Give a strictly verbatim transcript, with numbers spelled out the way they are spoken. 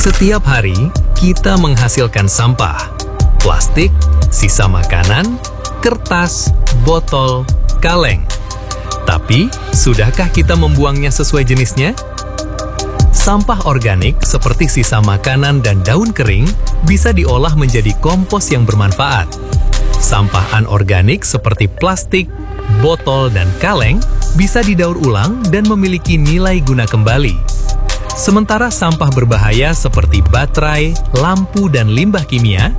Setiap hari, kita menghasilkan sampah. Plastik, sisa makanan, kertas, botol, kaleng. Tapi, sudahkah kita membuangnya sesuai jenisnya? Sampah organik seperti sisa makanan dan daun kering bisa diolah menjadi kompos yang bermanfaat. Sampah anorganik seperti plastik, botol, dan kaleng bisa didaur ulang dan memiliki nilai guna kembali. Sementara sampah berbahaya seperti baterai, lampu, dan limbah kimia